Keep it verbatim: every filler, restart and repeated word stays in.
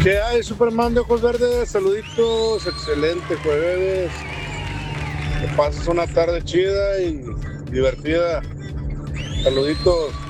¿Qué hay, Superman de ojos verdes? Saluditos, excelente jueves. Que pases una tarde chida y divertida. Saluditos.